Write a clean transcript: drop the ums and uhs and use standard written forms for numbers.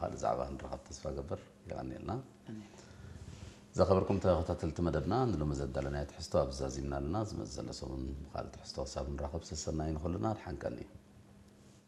بخالي زعبان رخب تصفى قبر يعني لنا زخبركم تختتلت مدبنا ندلو مزد لنا يتحستوا بزازي من الناس مزل صوم خالد تحستوا صابن رخب سسرنا ينخلنا الحنكني